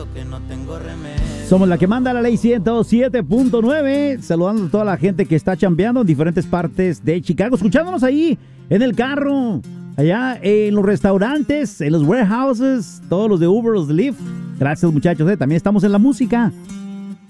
Somos la que manda la ley 107.9. Saludando a toda la gente que está chambeando en diferentes partes de Chicago. Escuchándonos ahí en el carro, allá en los restaurantes, en los warehouses, todos los de Uber, los de Lyft. Gracias, muchachos. También estamos en la música.